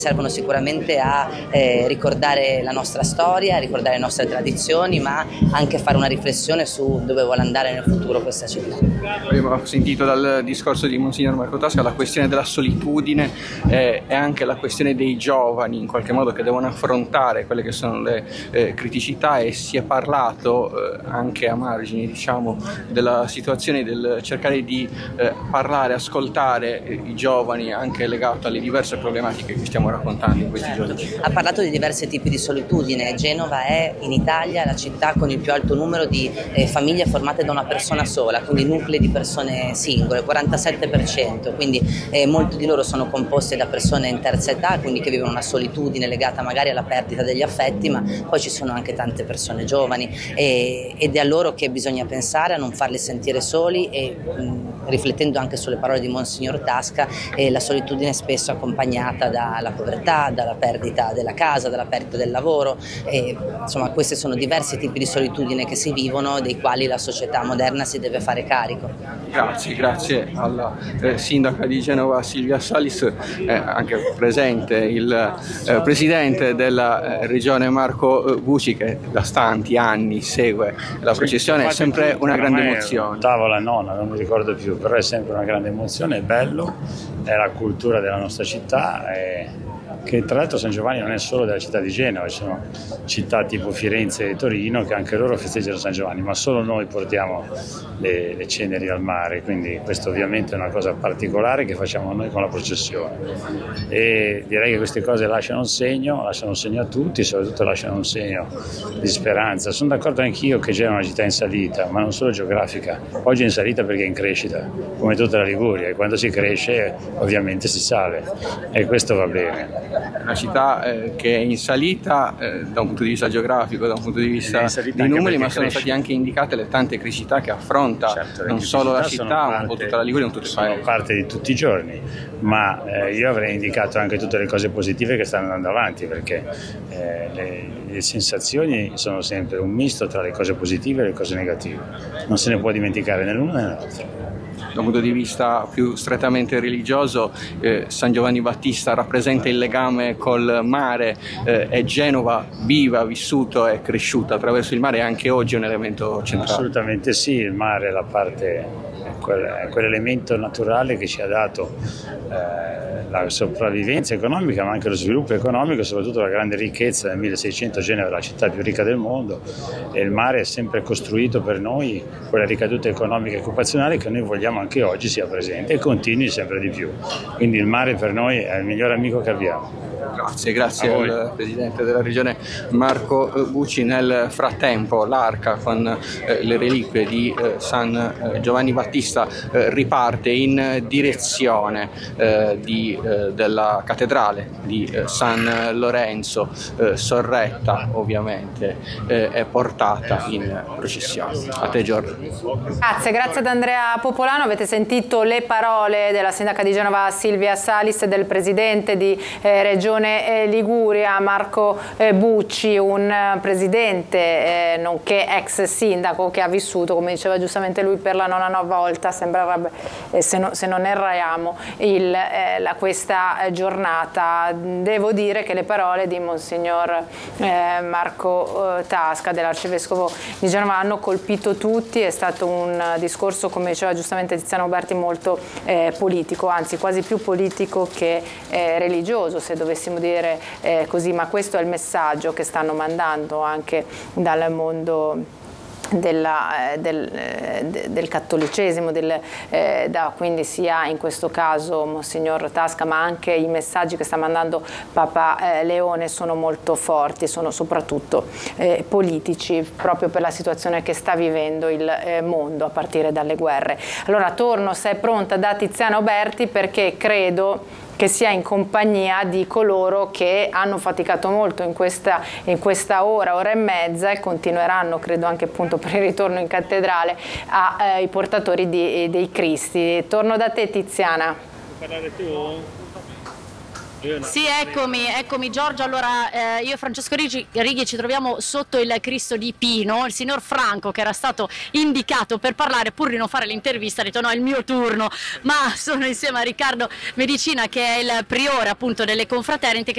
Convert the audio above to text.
Servono sicuramente a ricordare la nostra storia, a ricordare le nostre tradizioni, ma anche fare una riflessione su dove vuole andare nel futuro questa città. Abbiamo sentito dal discorso di Monsignor Marco Tasca la questione della solitudine e anche la questione dei giovani in qualche modo che devono affrontare quelle che sono le criticità, e si è parlato anche a margini, diciamo, della situazione del cercare di parlare, ascoltare i giovani anche legato alle diverse problematiche che stiamo raccontando in questi giorni. Ha parlato di diversi tipi di solitudine. Genova è in Italia la città con il più alto numero di famiglie formate da una persona sola, quindi nuclei di persone singole, 47%, quindi molti di loro sono composti da persone in terza età, quindi che vivono una solitudine legata magari alla perdita degli affetti, ma poi ci sono anche tante persone giovani ed è a loro che bisogna pensare, a non farli sentire soli e riflettendo anche sulle parole di Monsignor Tasca, la solitudine spesso accompagnata dalla povertà, dalla perdita della casa, dalla perdita del lavoro, insomma questi sono diversi tipi di solitudine che si vivono, dei quali la società moderna si deve fare carico. Grazie alla sindaca di Genova Silvia Salis, anche presente il presidente della regione Marco Bucci, che da tanti anni segue la processione. È sempre una grande emozione. Tavola nonna, non mi ricordo più, però è sempre una grande emozione, è bello, è la cultura della nostra città, che tra l'altro San Giovanni non è solo della città di Genova, ci sono città tipo Firenze e Torino che anche loro festeggiano San Giovanni, ma solo noi portiamo le ceneri al mare, quindi questo ovviamente è una cosa particolare che facciamo noi con la processione, e direi che queste cose lasciano un segno a tutti, soprattutto lasciano un segno di speranza. Sono d'accordo anch'io che Genova è una città in salita, ma non solo geografica, oggi è in salita perché è in crescita, come tutta la Liguria, e quando si cresce ovviamente si sale, e questo va bene. Una città che è in salita da un punto di vista geografico, da un punto di vista di numeri, ma sono state anche indicate le tante criticità che affronta, certo, non solo la città, ma un po' tutta la Liguria, non tutto il paese. Sono parte di tutti i giorni, ma io avrei indicato anche tutte le cose positive che stanno andando avanti, perché le sensazioni sono sempre un misto tra le cose positive e le cose negative, non se ne può dimenticare né l'uno né l'altro. Da un punto di vista più strettamente religioso, San Giovanni Battista rappresenta il legame col mare, e Genova viva, vissuto e cresciuta attraverso il mare, e anche oggi è un elemento centrale. Assolutamente sì, il mare è la parte, è quell'elemento naturale che ci ha dato la sopravvivenza economica, ma anche lo sviluppo economico, soprattutto la grande ricchezza. Nel 1600 Genova è la città più ricca del mondo, e il mare è sempre costruito per noi quella ricaduta economica e occupazionale che noi vogliamo anche oggi sia presente e continui sempre di più. Quindi il mare per noi è il migliore amico che abbiamo. Grazie al Presidente della Regione Marco Bucci. Nel frattempo l'Arca con le reliquie di San Giovanni Battista riparte in direzione della cattedrale di San Lorenzo, sorretta ovviamente e portata in processione. A te Giorgio. Grazie ad Andrea Popolano. Avete sentito le parole della sindaca di Genova Silvia Salis e del Presidente di Regione Liguria Marco Bucci, un presidente nonché ex sindaco che ha vissuto, come diceva giustamente lui, per la 9ª volta, sembrerebbe, se non erriamo, questa giornata. Devo dire che le parole di Monsignor Marco Tasca, dell'Arcivescovo di Genova, hanno colpito tutti. È stato un discorso, come diceva giustamente Tiziano Berti, molto politico, anzi quasi più politico che religioso, se dovessimo dire così, ma questo è il messaggio che stanno mandando anche dal mondo del cattolicesimo, quindi sia in questo caso Monsignor Tasca, ma anche i messaggi che sta mandando Papa Leone sono molto forti, sono soprattutto politici, proprio per la situazione che sta vivendo il mondo a partire dalle guerre. Allora torno, se è pronta, da Tiziano Berti, perché credo che sia in compagnia di coloro che hanno faticato molto in questa ora e mezza, e continueranno, credo anche appunto per il ritorno in cattedrale, ai portatori dei Cristi. Torno da te, Tiziana. Parlare tu? Sì, eccomi Giorgio. Allora io e Francesco Righi ci troviamo sotto il Cristo di Pino. Il signor Franco, che era stato indicato per parlare, pur di non fare l'intervista, ha detto no, è il mio turno, ma sono insieme a Riccardo Medicina, che è il priore appunto delle confraternite, che